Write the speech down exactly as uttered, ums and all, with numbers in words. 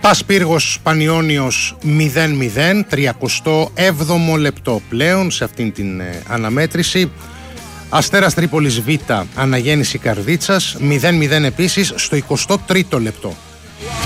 Πας Πύργος Πανιώνιος μηδέν μηδέν, τριακοστό έβδομο λεπτό πλέον σε αυτήν την ε, αναμέτρηση. Αστέρας Τρίπολης Β, Αναγέννηση Καρδίτσας μηδέν μηδέν επίσης στο εικοστό τρίτο λεπτό.